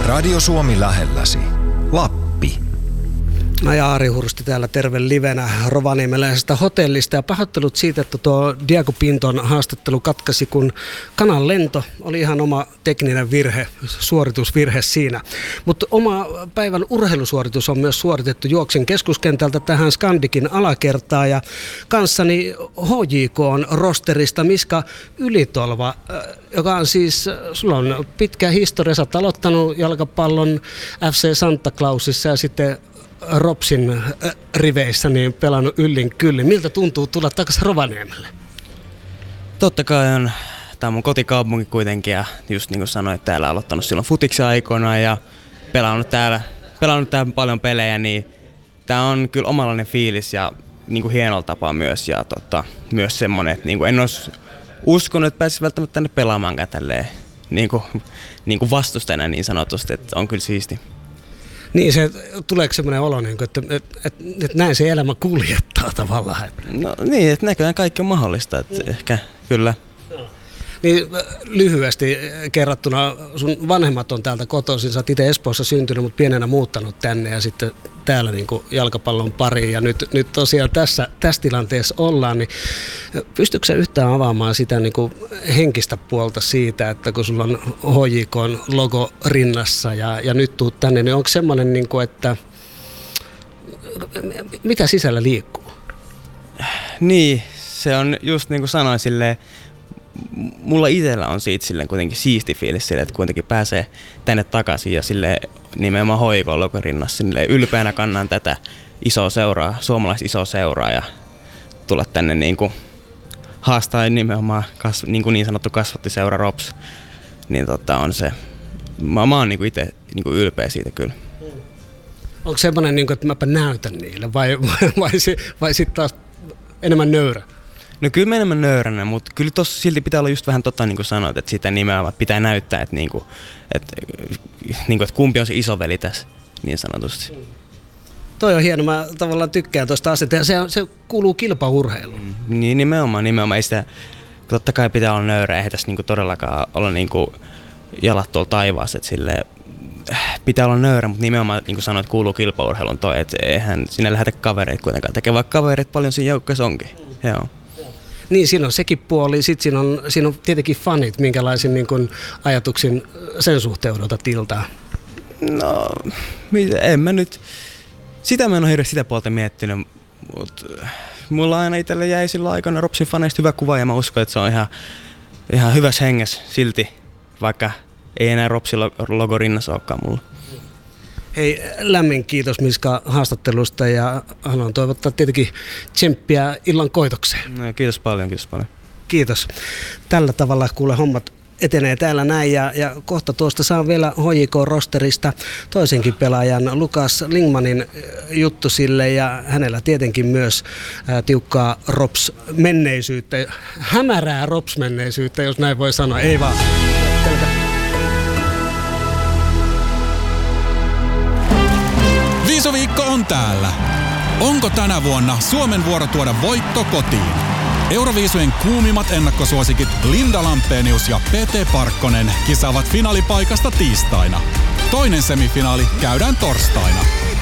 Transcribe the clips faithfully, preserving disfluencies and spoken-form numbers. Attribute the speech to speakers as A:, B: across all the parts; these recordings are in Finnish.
A: Radio Suomi lähelläsi. Lappi.
B: Mä ja Ari Hursti täällä terve livenä rovaniemeläisestä hotellista ja pahoittelut siitä, että tuo Diego Pinton haastattelu katkasi, kun kanan lento oli ihan oma tekninen virhe, suoritusvirhe siinä. Mutta oma päivän urheilusuoritus on myös suoritettu Juoksen keskuskentältä tähän Scandikin alakertaan ja kanssani H J K:n rosterista Miska Ylitolva, joka on siis, sulla on pitkä historia, sä oot aloittanut jalkapallon F C Santa Clausissa ja sitten Ropsin riveissä niin pelannut yllin kyllin. Miltä tuntuu tulla takaisin Rovaniemelle?
C: Totta kai on. Tämä on mun kotikaupunki kuitenkin ja just niin kuin sanoit, täällä aloittanut silloin futiksen aikoina ja pelannut täällä, pelannut täällä paljon pelejä, niin tämä on kyllä omanlainen fiilis ja niin kuin hienolla tapaa myös ja tota, myös semmoinen, että niin kuin en olisi uskonut, että pääsisi välttämättä tänne pelaamaankaan tälleen niin kuin, niin kuin vastustajana niin sanotusti, että on kyllä siisti.
B: Niin, se tuleeko semmoinen olo, että, että, että, että näin se elämä kuljettaa tavallaan?
C: No niin, että näköjään kaikki on mahdollista, että mm. ehkä kyllä.
B: No. Niin lyhyesti kerrattuna, sun vanhemmat on täältä kotoisin, sä oot itse Espoossa syntynyt, mutta pienenä muuttanut tänne ja sitten täällä niin kuin jalkapallon pariin ja nyt, nyt tosiaan tässä, tässä tilanteessa ollaan, niin pystytkö sä yhtään avaamaan sitä niin kuin henkistä puolta siitä, että kun sulla on H J K:n logo rinnassa ja, ja nyt tuut tänne, niin onko semmoinen, niin kuin, että mitä sisällä liikkuu?
C: Niin, se on just niin kuin sanoin silleen, mulla itsellä on siitä silleen kuitenkin siisti fiilis silleen, että kuitenkin pääsee tänne takaisin ja silleen nimenomaan H J K:n logon rinnassa silleen ylpeänä kannan tätä isoa seuraa, suomalaista isoa seuraa ja tulla tänne niinku haastaa nimenomaan kas, niin, kuin niin sanottu kasvattiseura Rops, niin tota on se, mä, mä oon niinku itse niinku ylpeä siitä kyllä.
B: Onko semmoinen, niinku, että mäpä näytän niille vai, vai, vai, vai sitten taas enemmän nöyrä?
C: No kyllä mä enemmän nöyränä, mutta kyllä tossa silti pitää olla just vähän tota niin kuin sanoit, että sitä nimenomaan pitää näyttää, että, niin kuin, että, niin kuin, että kumpi on se isoveli tässä niin sanotusti. Mm.
B: Toi on hieno, mä tavallaan tykkään tuosta asiasta ja se, se kuuluu kilpaurheiluun.
C: Mm. Niin nimenomaan, nimenomaan. Ei sitä, totta kai pitää olla nöyrä, eihän tässä niin kuin todellakaan olla niin kuin jalat tuolla taivaassa, että silleen, pitää olla nöyrä, mutta nimenomaan niin kuin sanoit, kuuluu kilpaurheiluun toi, että eihän sinne lähetä kavereita kuitenkaan tekee, vaikka kavereita paljon siinä joukkueessa onkin. Mm. Joo.
B: Niin, siinä on sekin puoli. Sitten siinä on, siinä on tietenkin fanit. Minkälaisen niin kun ajatuksin sen suhteen odotat iltaa?
C: No, en mä nyt. Sitä mä en ole hirveästi sitä puolta miettinyt, mutta mulla aina itselle jäi silloin aikana Ropsin faneista hyvä kuva ja mä uskon, että se on ihan, ihan hyvässä hengessä silti, vaikka ei enää Ropsin logo rinnassa olekaan mulla.
B: Hei, lämmin kiitos Miska haastattelusta ja haluan toivottaa tietenkin tsemppiä illan koitokseen.
C: No, kiitos paljon, kiitos paljon.
B: Kiitos. Tällä tavalla kuule hommat etenee täällä näin ja, ja kohta tuosta saan vielä H J K-rosterista toisenkin pelaajan Lukas Lingmanin juttu sille ja hänellä tietenkin myös ää, tiukkaa Rops-menneisyyttä, hämärää Rops-menneisyyttä, jos näin voi sanoa, ei vaan.
D: Viisuviikko on täällä. Onko tänä vuonna Suomen vuoro tuoda voitto kotiin? Euroviisujen kuumimmat ennakkosuosikit Linda Lampenius ja Pete Parkkonen kisaavat finaalipaikasta tiistaina. Toinen semifinaali käydään torstaina.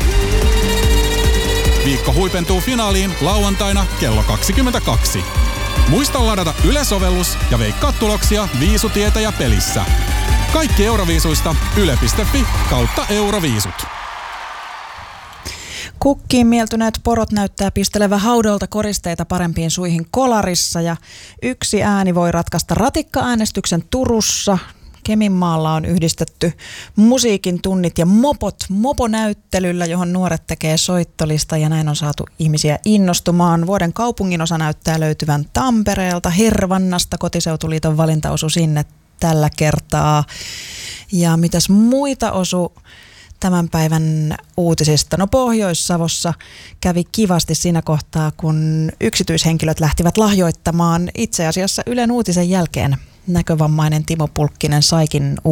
D: Viikko huipentuu finaaliin lauantaina kello kaksikymmentäkaksi. Muista ladata Yle-sovellus ja veikkaa tuloksia Viisutietäjä pelissä. Kaikki Euroviisuista yle piste fi kautta Euroviisut.
E: Kukkiin mieltyneet porot näyttää pistelevä haudolta koristeita parempiin suihin kolarissa ja yksi ääni voi ratkaista ratikka-äänestyksen Turussa. Keminmaalla on yhdistetty musiikin tunnit ja mopot moponäyttelyllä, johon nuoret tekee soittolista ja näin on saatu ihmisiä innostumaan. Vuoden kaupunginosa näyttää löytyvän Tampereelta, Hervannasta, kotiseutuliiton valinta osui sinne tällä kertaa. Ja mitäs muita osu tämän päivän uutisista? No Pohjois-Savossa kävi kivasti siinä kohtaa, kun yksityishenkilöt lähtivät lahjoittamaan itse asiassa Ylen uutisen jälkeen näkövammainen Timo Pulkkinen saikin